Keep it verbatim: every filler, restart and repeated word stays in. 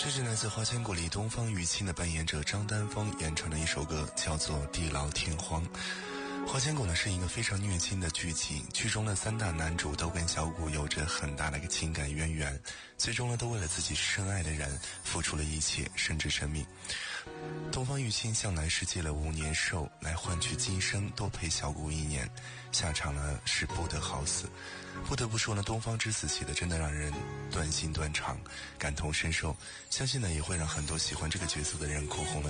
这是来自花千骨里东方玉清的扮演者张丹峰演唱的一首歌，叫做《地老天荒》。花千骨呢是一个非常虐心的剧情，剧中的三大男主都跟小骨有着很大的一个情感渊源，最终呢都为了自己深爱的人付出了一切，甚至生命。东方玉清向来是借了五年寿来换取今生多陪小骨一年，下场呢是不得好死。不得不说呢，东方之死写的真的让人断心断肠，感同身受，相信呢也会让很多喜欢这个角色的人口红了